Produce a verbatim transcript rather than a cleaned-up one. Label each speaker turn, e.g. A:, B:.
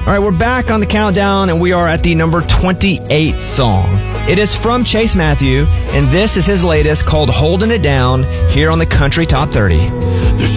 A: All right, we're back on the countdown, and we are at the number twenty-eight song. It is from Chase Matthew, and this is his latest called Holding It Down here on the Country Top thirty.